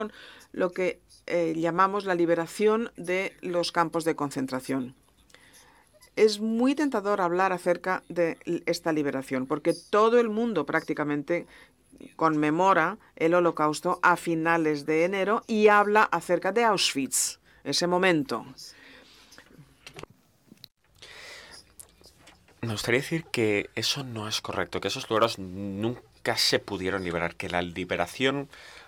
lo que llamamos la liberación de los campos de concentración. Es muy tentador hablar acerca de esta liberación, porque todo el mundo prácticamente conmemora el Holocausto a finales de enero y habla acerca de Auschwitz, ese momento. Me gustaría decir que eso no es correcto, que esos lugares nunca se pudieron liberar, que la liberación